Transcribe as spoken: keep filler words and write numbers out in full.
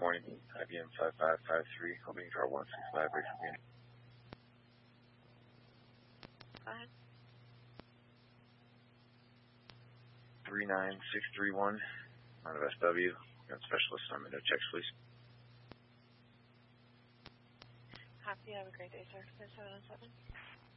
Morning, I B M five five five three, hoping for a one six five break from unit. Go ahead. three nine six three one, out of S W, gun specialist, I'm in no checks, please. Happy, have a great day, sir. seven oh seven.